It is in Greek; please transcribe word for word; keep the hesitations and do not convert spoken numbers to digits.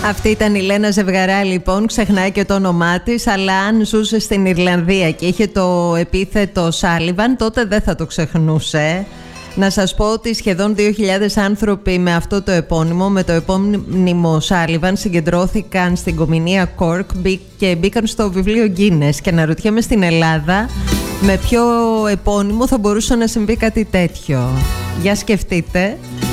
Αυτή ήταν η Λένα Ζευγαρά, λοιπόν, ξεχνάει και το όνομά της, αλλά αν ζούσε στην Ιρλανδία και είχε το επίθετο Σάλιβαν, τότε δεν θα το ξεχνούσε. Να σας πω ότι σχεδόν δύο χιλιάδες άνθρωποι με αυτό το επώνυμο, με το επώνυμο Σάλιβαν, συγκεντρώθηκαν στην Κομινία Κόρκ και μπήκαν στο βιβλίο Guinness. Και αναρωτιέμαι στην Ελλάδα με ποιο επώνυμο θα μπορούσε να συμβεί κάτι τέτοιο. Για σκεφτείτε.